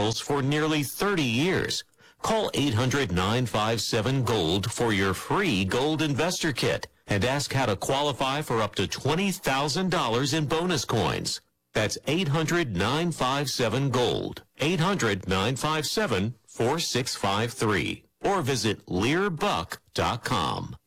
materials for nearly 30 years. Call 800-957-GOLD for your free gold investor kit and ask how to qualify for up to $20,000 in bonus coins. That's 800-957-GOLD, 800-957-4653, or visit LearBuck.com.